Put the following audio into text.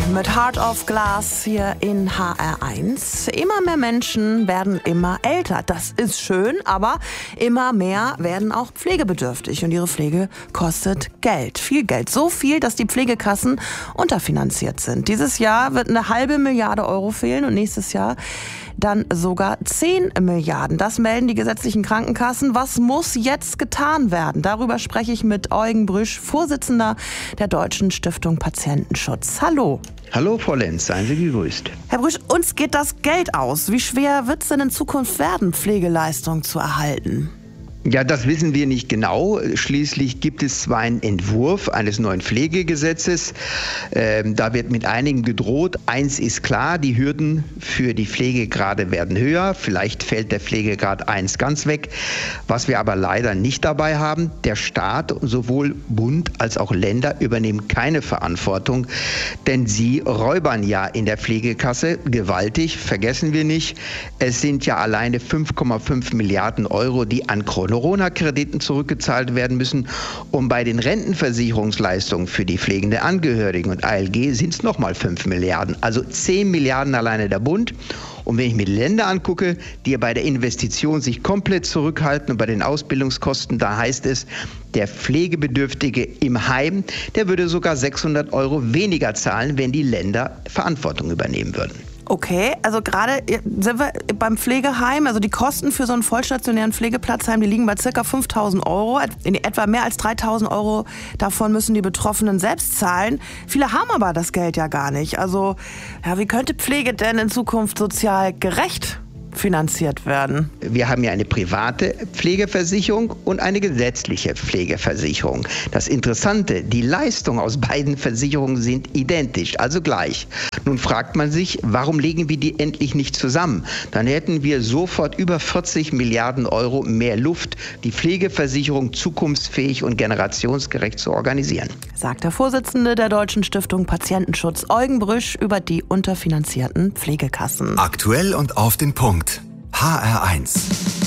mit Heart of Glass hier in HR1. Immer mehr Menschen werden immer älter. Das ist schön, aber immer mehr werden auch pflegebedürftig. Und ihre Pflege kostet Geld. Viel Geld. So viel, dass die Pflegekassen unterfinanziert sind. Dieses Jahr wird 1,5 Milliarde Euro fehlen und nächstes Jahr dann sogar 10 Milliarden. Das melden die gesetzlichen Krankenkassen. Was muss jetzt getan werden? Darüber spreche ich mit Eugen Brüsch, Vorsitzender der Deutschen Stiftung Patientenschutz. Hallo. Hallo Frau Lenz, seien Sie gegrüßt. Herr Brüsch, uns geht das Geld aus. Wie schwer wird es denn in Zukunft werden, Pflegeleistungen zu erhalten? Ja, das wissen wir nicht genau. Schließlich gibt es zwar einen Entwurf eines neuen Pflegegesetzes. Da wird mit einigen gedroht. Eins ist klar, die Hürden für die Pflegegrade werden höher. Vielleicht fällt der Pflegegrad 1 ganz weg. Was wir aber leider nicht dabei haben, der Staat, sowohl Bund als auch Länder, übernehmen keine Verantwortung. Denn sie räubern ja in der Pflegekasse gewaltig. Vergessen wir nicht, es sind ja alleine 5,5 Milliarden Euro, die an Corona-Krediten zurückgezahlt werden müssen. Und bei den Rentenversicherungsleistungen für die pflegende Angehörigen und ALG sind es nochmal 5 Milliarden. Also 10 Milliarden alleine der Bund. Und wenn ich mir die Länder angucke, die bei der Investition sich komplett zurückhalten und bei den Ausbildungskosten, da heißt es, der Pflegebedürftige im Heim, der würde sogar 600 Euro weniger zahlen, wenn die Länder Verantwortung übernehmen würden. Okay, also gerade sind wir beim Pflegeheim, also die Kosten für so einen vollstationären Pflegeplatzheim, die liegen bei ca. 5.000 Euro. In etwa mehr als 3.000 Euro davon müssen die Betroffenen selbst zahlen. Viele haben aber das Geld ja gar nicht. Also ja, wie könnte Pflege denn in Zukunft sozial gerecht finanziert werden? Wir haben ja eine private Pflegeversicherung und eine gesetzliche Pflegeversicherung. Das Interessante, die Leistungen aus beiden Versicherungen sind identisch, also gleich. Nun fragt man sich, warum legen wir die endlich nicht zusammen? Dann hätten wir sofort über 40 Milliarden Euro mehr Luft, die Pflegeversicherung zukunftsfähig und generationsgerecht zu organisieren. Sagt der Vorsitzende der Deutschen Stiftung Patientenschutz, Eugen Brüsch, über die unterfinanzierten Pflegekassen. Aktuell und auf den Punkt. HR1.